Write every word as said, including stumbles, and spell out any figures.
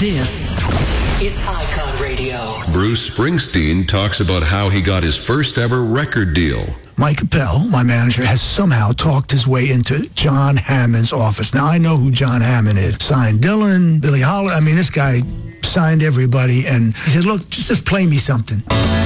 This is Icon Radio. Bruce Springsteen talks about how he got his first ever record deal. Mike Appel, my manager, has somehow talked his way into John Hammond's office. Now, I know who John Hammond is. Signed Dylan, Billie Holiday. I mean, this guy signed everybody. And he said, look, just, just play me something.